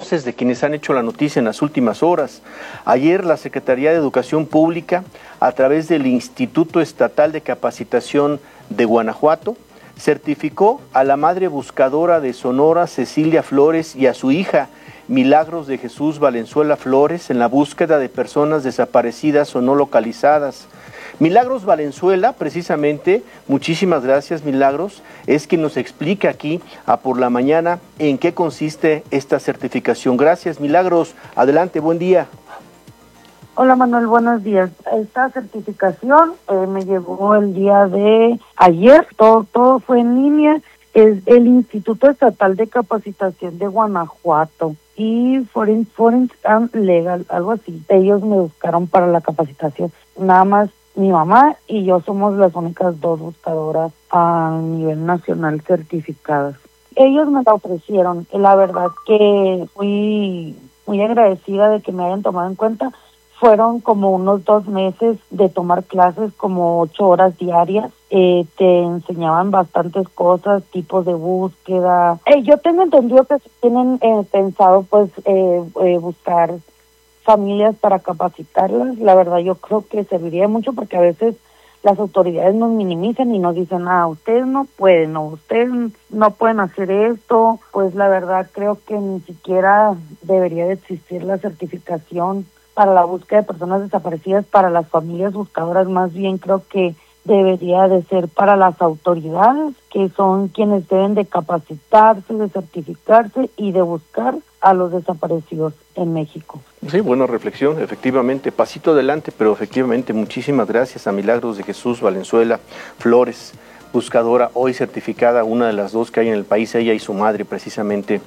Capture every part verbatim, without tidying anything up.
voces de quienes han hecho la noticia en las últimas horas. Ayer la Secretaría de Educación Pública, a través del Instituto Estatal de Capacitación de Guanajuato, certificó a la madre buscadora de Sonora, Cecilia Flores, y a su hija, Milagros de Jesús Valenzuela Flores, en la búsqueda de personas desaparecidas o no localizadas. Milagros Valenzuela, precisamente, muchísimas gracias Milagros, es quien nos explica aquí a Por la Mañana en qué consiste esta certificación. Gracias Milagros, adelante, buen día. Hola Manuel, buenos días. Esta certificación eh, me llegó el día de ayer, todo, todo fue en línea. Es el Instituto Estatal de Capacitación de Guanajuato y Foreign, Foreign and Legal, algo así. Ellos me buscaron para la capacitación. Nada más mi mamá y yo somos las únicas dos buscadoras a nivel nacional certificadas. Ellos me la ofrecieron y la verdad que fui muy agradecida de que me hayan tomado en cuenta. Fueron como unos dos meses de tomar clases, como ocho horas diarias. Eh, te enseñaban bastantes cosas, tipos de búsqueda. Eh, yo tengo entendido que tienen eh, pensado pues eh, eh, buscar familias para capacitarlas. La verdad yo creo que serviría mucho porque a veces las autoridades nos minimizan y nos dicen, ah, ustedes no pueden, o ustedes no pueden hacer esto. Pues la verdad creo que ni siquiera debería de existir la certificación para la búsqueda de personas desaparecidas, para las familias buscadoras. Más bien creo que debería de ser para las autoridades, que son quienes deben de capacitarse, de certificarse y de buscar a los desaparecidos en México. Sí, buena reflexión, efectivamente, pasito adelante, pero efectivamente muchísimas gracias a Milagros de Jesús Valenzuela Flores, buscadora hoy certificada, una de las dos que hay en el país, ella y su madre precisamente,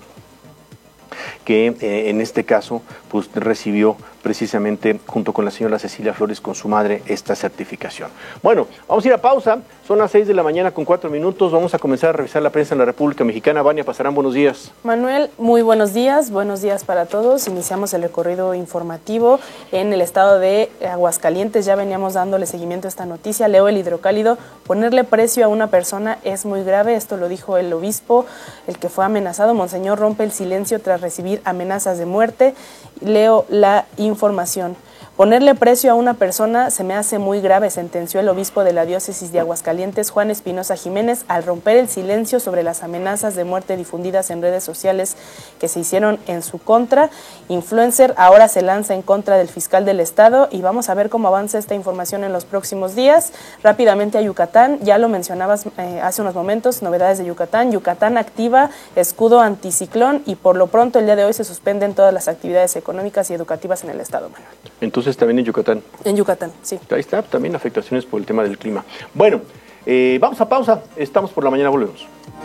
que eh, en este caso pues recibió precisamente junto con la señora Cecilia Flores, con su madre, esta certificación. Bueno, vamos a ir a pausa, son las seis de la mañana con cuatro minutos, vamos a comenzar a revisar la prensa en la República Mexicana. Vania Pasarán, buenos días. Manuel, muy buenos días, buenos días para todos. Iniciamos el recorrido informativo en el estado de Aguascalientes, ya veníamos dándole seguimiento a esta noticia. Leo el hidrocálido, ponerle precio a una persona es muy grave, esto lo dijo el obispo, el que fue amenazado. Monseñor rompe el silencio tras recibir amenazas de muerte. Leo la información. Ponerle precio a una persona se me hace muy grave, sentenció el obispo de la diócesis de Aguascalientes, Juan Espinosa Jiménez, al romper el silencio sobre las amenazas de muerte difundidas en redes sociales que se hicieron en su contra. Influencer ahora se lanza en contra del fiscal del estado y vamos a ver cómo avanza esta información en los próximos días. Rápidamente a Yucatán, ya lo mencionabas eh, hace unos momentos, novedades de Yucatán. Yucatán activa escudo anticiclón y por lo pronto el día de hoy se suspenden todas las actividades económicas y educativas en el estado, Manuel. Entonces también en Yucatán. En Yucatán, sí. Ahí está, también afectaciones por el tema del clima. Bueno, eh, vamos a pausa, estamos por la mañana, volvemos.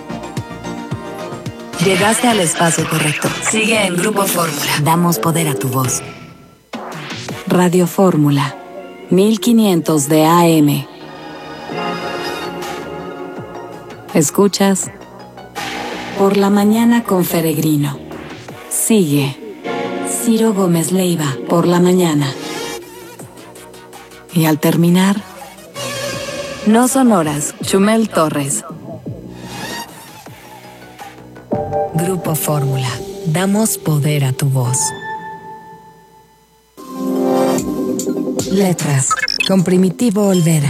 Llegaste al espacio correcto. Sigue en Grupo Fórmula. Damos poder a tu voz. Radio Fórmula, mil quinientos de A M. Escuchas Por la Mañana con Feregrino. Sigue Ciro Gómez Leiva, Por la Mañana. Y al terminar, No Sonoras, Chumel Torres. Grupo Fórmula, damos poder a tu voz. Letras, con Primitivo Olvera.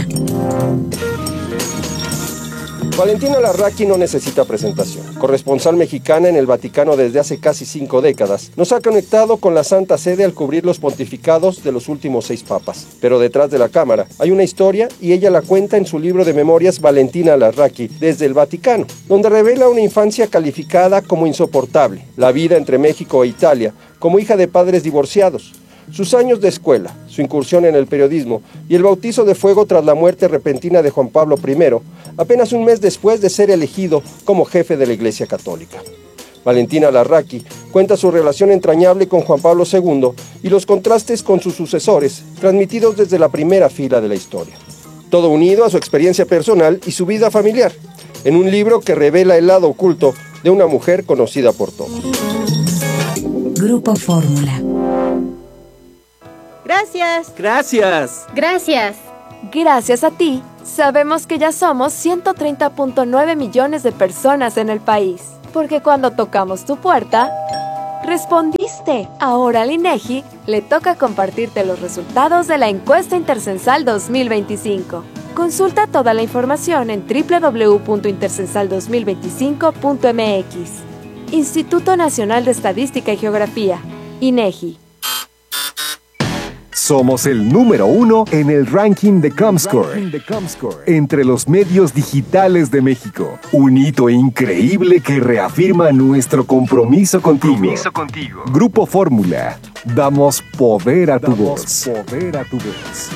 Valentina Larraqui no necesita presentación. Corresponsal mexicana en el Vaticano desde hace casi cinco décadas, nos ha conectado con la Santa Sede al cubrir los pontificados de los últimos seis papas. Pero detrás de la cámara hay una historia y ella la cuenta en su libro de memorias Valentina Larraqui desde el Vaticano, donde revela una infancia calificada como insoportable, la vida entre México e Italia, como hija de padres divorciados, sus años de escuela, su incursión en el periodismo y el bautizo de fuego tras la muerte repentina de Juan Pablo primero, apenas un mes después de ser elegido como jefe de la Iglesia Católica. Valentina Larraqui cuenta su relación entrañable con Juan Pablo segundo y los contrastes con sus sucesores, transmitidos desde la primera fila de la historia. Todo unido a su experiencia personal y su vida familiar, en un libro que revela el lado oculto de una mujer conocida por todos. Grupo Fórmula. Gracias. Gracias. Gracias. Gracias a ti, sabemos que ya somos ciento treinta punto nueve millones de personas en el país. Porque cuando tocamos tu puerta, ¡Respondiste! Ahora al INEGI le toca compartirte los resultados de la encuesta intercensal dos mil veinticinco. Consulta toda la información en doble u doble u doble u punto intercensal dos mil veinticinco punto m x. Instituto Nacional de Estadística y Geografía, INEGI. Somos el número uno en el ranking de Comscore, entre los medios digitales de México. Un hito increíble que reafirma nuestro compromiso contigo. Compromiso contigo. Grupo Fórmula. Damos poder a tu Damos voz. Poder a tu voz.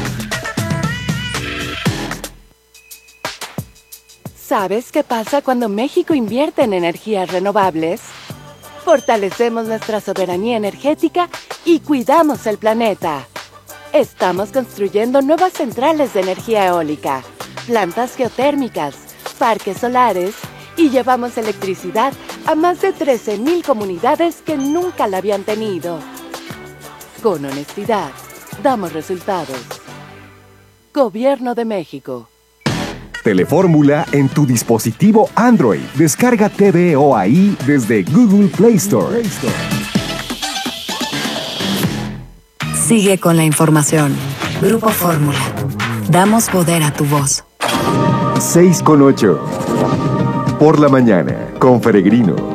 ¿Sabes qué pasa cuando México invierte en energías renovables? Fortalecemos nuestra soberanía energética y cuidamos el planeta. Estamos construyendo nuevas centrales de energía eólica, plantas geotérmicas, parques solares y llevamos electricidad a más de trece mil comunidades que nunca la habían tenido. Con honestidad, damos resultados. Gobierno de México. Telefórmula en tu dispositivo Android. Descarga T V O A I desde Google Play Store. Sigue con la información. Grupo Fórmula. Damos poder a tu voz. seis con ocho. Por la mañana, con Peregrino.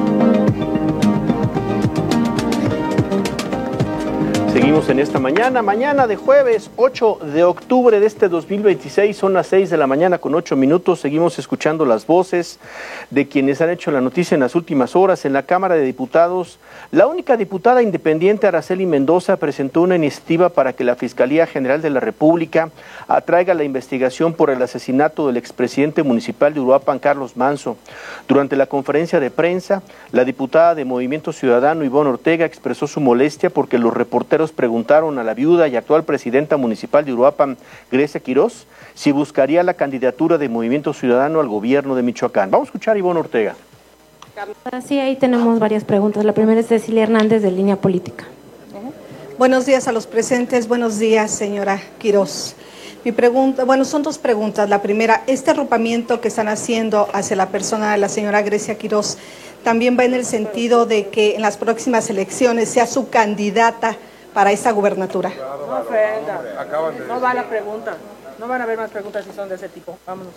Seguimos en esta mañana, mañana de jueves ocho de octubre de este dos mil veintiséis, son las seis de la mañana con ocho minutos, seguimos escuchando las voces de quienes han hecho la noticia en las últimas horas. En la Cámara de Diputados, la única diputada independiente, Araceli Mendoza, presentó una iniciativa para que la Fiscalía General de la República atraiga la investigación por el asesinato del expresidente municipal de Uruapan, Carlos Manzo. Durante la conferencia de prensa, la diputada de Movimiento Ciudadano, Ivonne Ortega, expresó su molestia porque los reporteros preguntaron a la viuda y actual presidenta municipal de Uruapan, Grecia Quirós, si buscaría la candidatura de Movimiento Ciudadano al gobierno de Michoacán. Vamos a escuchar a Ivonne Ortega. Sí, ahí tenemos varias preguntas. La primera es Cecilia Hernández, de Línea Política. Buenos días a los presentes, buenos días, señora Quirós. Mi pregunta, bueno, son dos preguntas. La primera, este arropamiento que están haciendo hacia la persona de la señora Grecia Quirós, ¿también va en el sentido de que en las próximas elecciones sea su candidata para esta gubernatura? No ofenda, no va la pregunta, no van a haber más preguntas si son de ese tipo, vámonos.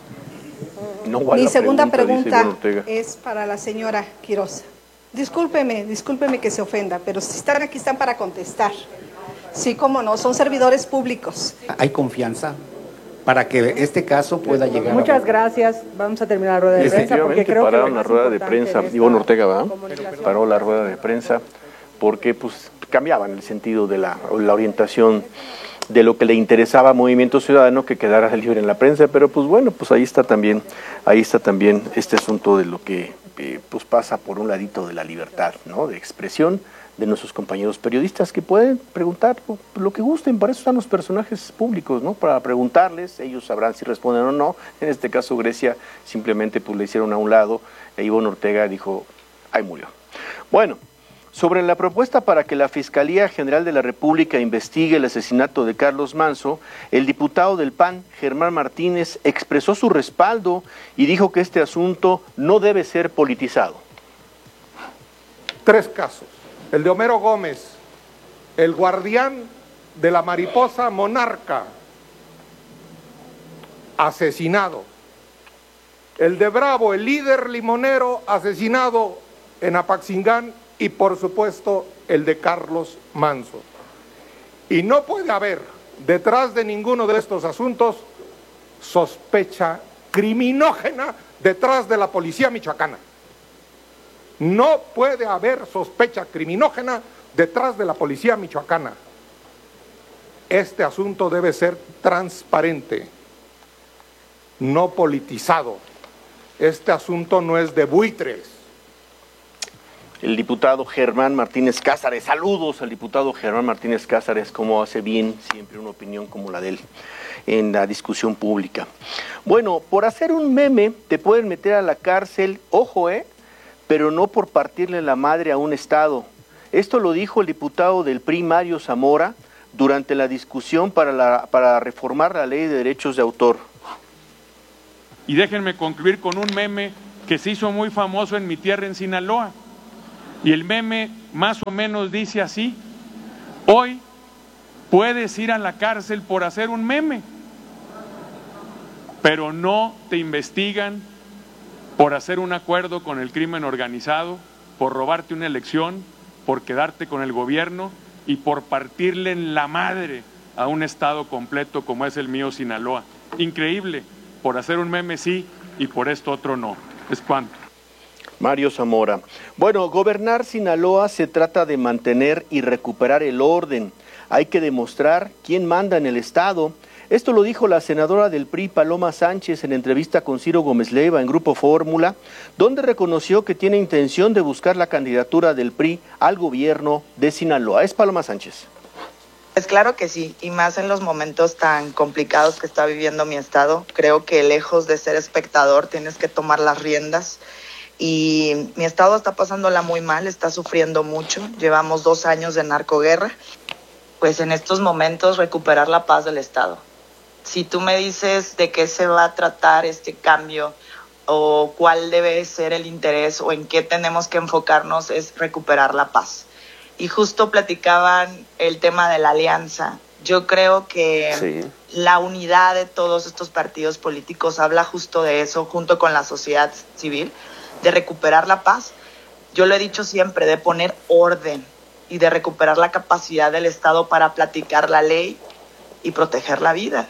No va Mi la segunda pregunta, pregunta es para la señora Quirós. Discúlpeme, discúlpeme que se ofenda, pero si están aquí están para contestar. Sí, cómo no, son servidores públicos. Hay confianza para que este caso pueda llegar. Muchas a... gracias, vamos a terminar la rueda de prensa. Porque creo pararon que la rueda de prensa, Ivonne Ortega, ¿va? Paró la rueda de prensa porque pues cambiaban el sentido de la, la orientación de lo que le interesaba a Movimiento Ciudadano, que quedara libre en la prensa, pero pues bueno, pues ahí está también, ahí está también este asunto de lo que eh, pues pasa por un ladito de la libertad, ¿no?, de expresión de nuestros compañeros periodistas, que pueden preguntar lo que gusten. Para eso están los personajes públicos, ¿no?, para preguntarles, ellos sabrán si responden o no. En este caso Grecia simplemente pues le hicieron a un lado, e Ivonne Ortega dijo, ahí murió. Bueno, sobre la propuesta para que la Fiscalía General de la República investigue el asesinato de Carlos Manzo, el diputado del P A N, Germán Martínez, expresó su respaldo y dijo que este asunto no debe ser politizado. Tres casos. El de Homero Gómez, el guardián de la mariposa monarca, asesinado. El de Bravo, el líder limonero, asesinado en Apaxingán. Y por supuesto el de Carlos Manzo. Y no puede haber detrás de ninguno de estos asuntos sospecha criminógena detrás de la policía michoacana. No puede haber sospecha criminógena detrás de la policía michoacana. Este asunto debe ser transparente, no politizado. Este asunto no es de buitres. El diputado Germán Martínez Cázares, saludos al diputado Germán Martínez Cázares, como hace bien siempre una opinión como la de él en la discusión pública. Bueno, por hacer un meme te pueden meter a la cárcel, ojo, eh, pero no por partirle la madre a un estado. Esto lo dijo el diputado del P R I, Mario Zamora, durante la discusión para, la, para reformar la ley de derechos de autor. Y déjenme concluir con un meme que se hizo muy famoso en mi tierra, en Sinaloa. Y el meme más o menos dice así: hoy puedes ir a la cárcel por hacer un meme, pero no te investigan por hacer un acuerdo con el crimen organizado, por robarte una elección, por quedarte con el gobierno y por partirle en la madre a un estado completo como es el mío, Sinaloa. Increíble, por hacer un meme sí y por esto otro no. Es cuanto. Mario Zamora. Bueno, gobernar Sinaloa se trata de mantener y recuperar el orden. Hay que demostrar quién manda en el estado. Esto lo dijo la senadora del P R I, Paloma Sánchez, en entrevista con Ciro Gómez Leiva en Grupo Fórmula, donde reconoció que tiene intención de buscar la candidatura del P R I al gobierno de Sinaloa. Es Paloma Sánchez. Pues claro que sí, y más en los momentos tan complicados que está viviendo mi estado. Creo que lejos de ser espectador tienes que tomar las riendas. Y mi estado está pasándola muy mal, está sufriendo mucho. Llevamos dos años de narcoguerra. Pues en estos momentos recuperar la paz del estado. Si tú me dices de qué se va a tratar este cambio o cuál debe ser el interés o en qué tenemos que enfocarnos, es recuperar la paz. Y justo platicaban el tema de la alianza. Yo creo que sí. La unidad de todos estos partidos políticos habla justo de eso, junto con la sociedad civil, de recuperar la paz. Yo lo he dicho siempre, de poner orden y de recuperar la capacidad del Estado para platicar la ley y proteger la vida.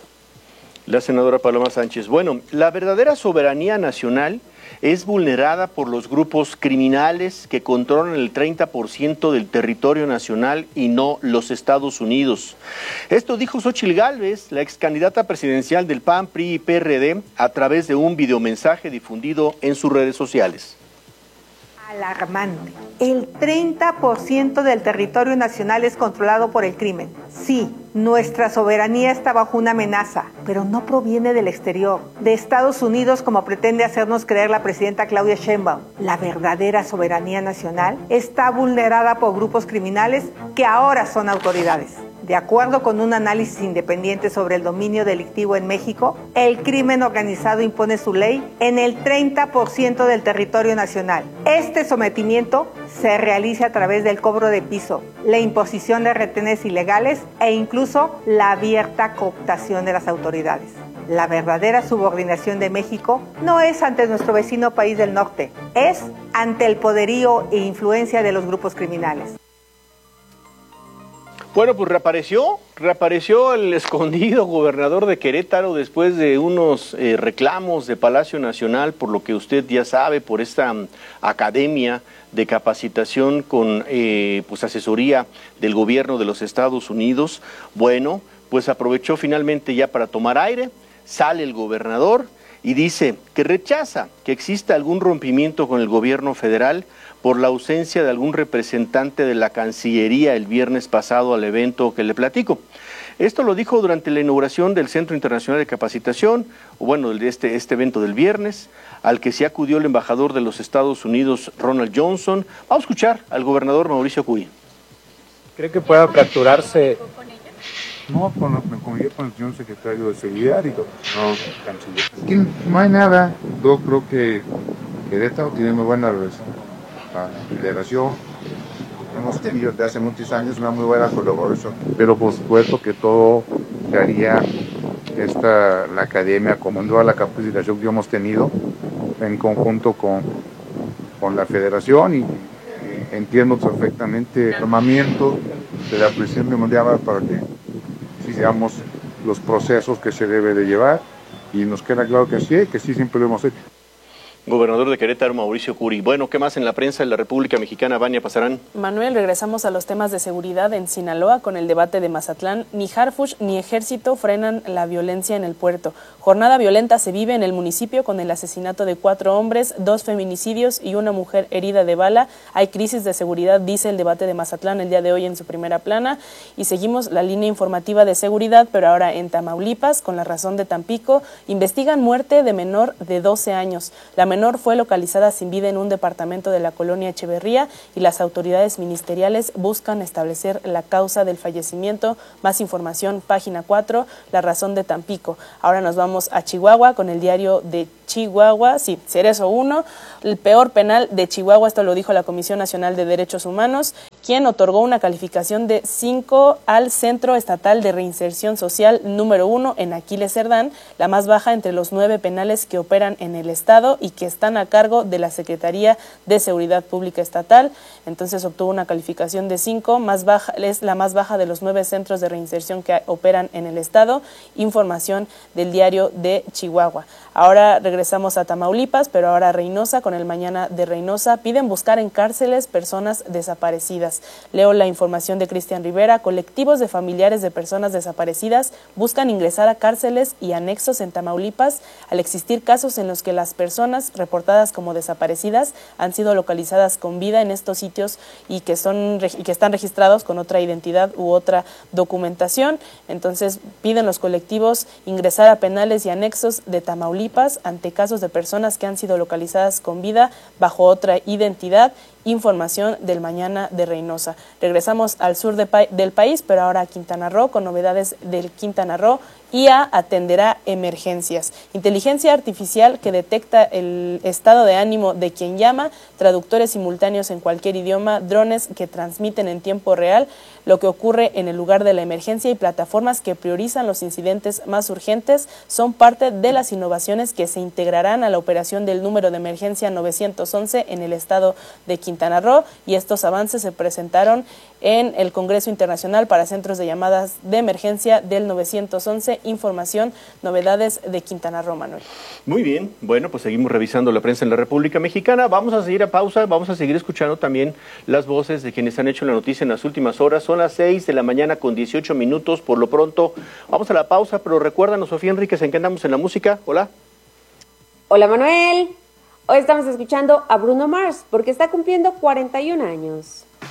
La senadora Paloma Sánchez. Bueno, la verdadera soberanía nacional es vulnerada por los grupos criminales que controlan el treinta por ciento del territorio nacional y no los Estados Unidos. Esto dijo Xóchitl Gálvez, la ex candidata presidencial del P A N, P R I y P R D, a través de un videomensaje difundido en sus redes sociales. Alarmante. El treinta por ciento del territorio nacional es controlado por el crimen. Sí, nuestra soberanía está bajo una amenaza, pero no proviene del exterior, de Estados Unidos, como pretende hacernos creer la presidenta Claudia Sheinbaum. La verdadera soberanía nacional está vulnerada por grupos criminales que ahora son autoridades. De acuerdo con un análisis independiente sobre el dominio delictivo en México, el crimen organizado impone su ley en el treinta por ciento del territorio nacional. Este sometimiento se realiza a través del cobro de piso, la imposición de retenes ilegales e incluso la abierta cooptación de las autoridades. La verdadera subordinación de México no es ante nuestro vecino país del norte, es ante el poderío e influencia de los grupos criminales. Bueno, pues reapareció, reapareció el escondido gobernador de Querétaro después de unos eh, reclamos de Palacio Nacional, por lo que usted ya sabe, por esta um, academia de capacitación con eh, pues asesoría del gobierno de los Estados Unidos. Bueno, pues aprovechó finalmente ya para tomar aire, sale el gobernador y dice que rechaza que exista algún rompimiento con el gobierno federal por la ausencia de algún representante de la Cancillería el viernes pasado al evento que le platico. Esto lo dijo durante la inauguración del Centro Internacional de Capacitación, o bueno, de este, este evento del viernes, al que se acudió el embajador de los Estados Unidos, Ronald Johnson. Vamos a escuchar al gobernador Mauricio Curi. ¿Cree que pueda fracturarse? No, con, me comuniqué con el señor secretario de Seguridad y todo. No, canciller. Aquí no hay nada. Yo creo que Querétaro tiene muy buena relación. La federación, hemos tenido desde hace muchos años una muy buena colaboración, pero por supuesto que todo se haría esta, la academia, como toda la capacitación que hemos tenido en conjunto con, con la federación, y entiendo perfectamente el llamamiento de la presidenta mundial para que sigamos los procesos que se debe de llevar, y nos queda claro que sí, que sí siempre lo hemos hecho. Gobernador de Querétaro, Mauricio Curi. Bueno, ¿qué más en la prensa de la República Mexicana? Vania Pasarán. Manuel, regresamos a los temas de seguridad en Sinaloa con el debate de Mazatlán. Ni Harfuch ni Ejército frenan la violencia en el puerto. Jornada violenta se vive en el municipio con el asesinato de cuatro hombres, dos feminicidios y una mujer herida de bala. Hay crisis de seguridad, dice el debate de Mazatlán el día de hoy en su primera plana. Y seguimos la línea informativa de seguridad, pero ahora en Tamaulipas, con la razón de Tampico, investigan muerte de menor de doce años. La menor menor fue localizada sin vida en un departamento de la colonia Echeverría y las autoridades ministeriales buscan establecer la causa del fallecimiento. Más información, página cuatro, La Razón de Tampico. Ahora nos vamos a Chihuahua con el diario de Chihuahua, sí, Cerezo uno, el peor penal de Chihuahua, esto lo dijo la Comisión Nacional de Derechos Humanos, quien otorgó una calificación de cinco al Centro Estatal de Reinserción Social número uno en Aquiles Cerdán, la más baja entre los nueve penales que operan en el Estado y que están a cargo de la Secretaría de Seguridad Pública Estatal. Entonces obtuvo una calificación de cinco, más baja, es la más baja de los nueve centros de reinserción que operan en el Estado. Información del diario de Chihuahua. Ahora regresamos a Tamaulipas, pero ahora a Reynosa, con el Mañana de Reynosa. Piden buscar en cárceles personas desaparecidas. Leo la información de Cristian Rivera. Colectivos de familiares de personas desaparecidas buscan ingresar a cárceles y anexos en Tamaulipas al existir casos en los que las personas reportadas como desaparecidas han sido localizadas con vida en estos sitios y que, son, y que están registrados con otra identidad u otra documentación. Entonces piden los colectivos ingresar a penales y anexos de Tamaulipas ante casos de personas que han sido localizadas con vida bajo otra identidad. Información del Mañana de Reynosa. Regresamos al sur de pa del país, pero ahora a Quintana Roo, con novedades del Quintana Roo. I A atenderá emergencias. Inteligencia artificial que detecta el estado de ánimo de quien llama, traductores simultáneos en cualquier idioma, drones que transmiten en tiempo real lo que ocurre en el lugar de la emergencia y plataformas que priorizan los incidentes más urgentes son parte de las innovaciones que se integrarán a la operación del número de emergencia novecientos once en el estado de Quintana Roo, y estos avances se presentaron en el Congreso Internacional para Centros de Llamadas de Emergencia del novecientos once. Información, novedades de Quintana Roo, Manuel. Muy bien, bueno, pues seguimos revisando la prensa en la República Mexicana. Vamos a seguir a pausa, vamos a seguir escuchando también las voces de quienes han hecho la noticia en las últimas horas. Son las seis de la mañana con dieciocho minutos. Por lo pronto, vamos a la pausa, pero recuérdanos, Sofía Enríquez, ¿en qué andamos en la música? Hola. Hola, Manuel. Hoy estamos escuchando a Bruno Mars porque está cumpliendo cuarenta y un años.